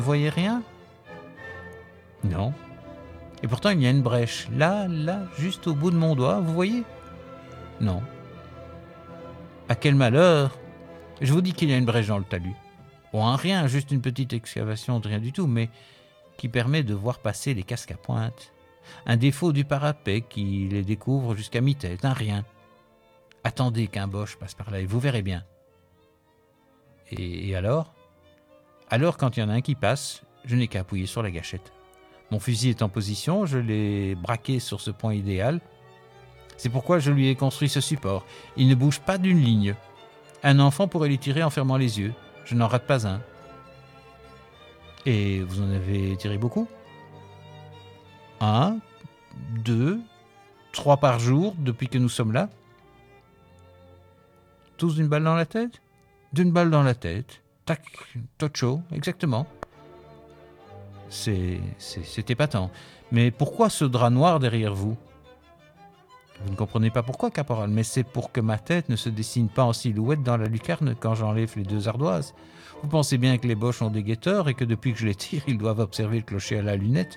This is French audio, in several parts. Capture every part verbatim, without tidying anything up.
Vous voyez rien? Non. Et pourtant, il y a une brèche. Là, là, juste au bout de mon doigt, vous voyez? Non. À quel malheur! Je vous dis qu'il y a une brèche dans le talus. Bon, un rien, juste une petite excavation de rien du tout, mais qui permet de voir passer les casques à pointe. Un défaut du parapet qui les découvre jusqu'à mi-tête, un rien. Attendez qu'un Boche passe par là et vous verrez bien. Et, et alors? Alors, quand il y en a un qui passe, je n'ai qu'à appuyer sur la gâchette. Mon fusil est en position, je l'ai braqué sur ce point idéal. C'est pourquoi je lui ai construit ce support. Il ne bouge pas d'une ligne. Un enfant pourrait les tirer en fermant les yeux. Je n'en rate pas un. Et vous en avez tiré beaucoup? Un, deux, trois par jour depuis que nous sommes là? Tous d'une balle dans la tête? D'une balle dans la tête. Tac, tocho, exactement. C'est, c'est, c'est épatant. Mais pourquoi ce drap noir derrière vous? Vous ne comprenez pas pourquoi, caporal, mais c'est pour que ma tête ne se dessine pas en silhouette dans la lucarne quand j'enlève les deux ardoises. Vous pensez bien que les Boches ont des guetteurs et que depuis que je les tire, ils doivent observer le clocher à la lunette?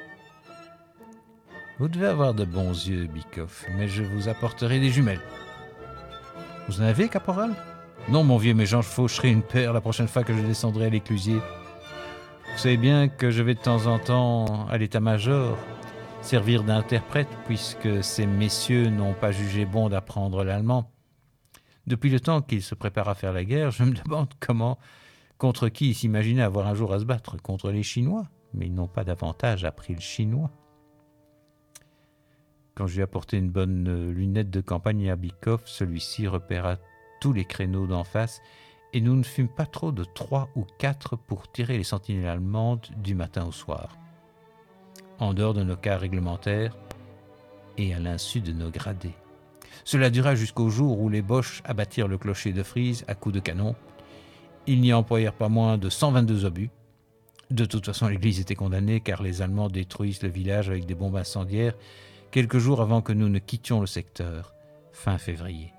Vous devez avoir de bons yeux, Bikoff, mais je vous apporterai des jumelles. Vous en avez, caporal? Non, mon vieux, mais j'en faucherai une paire la prochaine fois que je descendrai à l'éclusier. Vous savez bien que je vais de temps en temps à l'état-major servir d'interprète puisque ces messieurs n'ont pas jugé bon d'apprendre l'allemand. Depuis le temps qu'ils se préparent à faire la guerre, je me demande comment, contre qui ils s'imaginaient avoir un jour à se battre, contre les Chinois, mais ils n'ont pas davantage appris le chinois. Quand je lui ai apporté une bonne lunette de campagne à Bikoff, celui-ci repéra tous les créneaux d'en face et nous ne fûmes pas trop de trois ou quatre pour tirer les sentinelles allemandes du matin au soir. En dehors de nos cas réglementaires et à l'insu de nos gradés. Cela dura jusqu'au jour où les Boches abattirent le clocher de Frise à coups de canon. Ils n'y employèrent pas moins de cent vingt-deux obus. De toute façon, l'église était condamnée car les Allemands détruisent le village avec des bombes incendiaires quelques jours avant que nous ne quittions le secteur, fin février.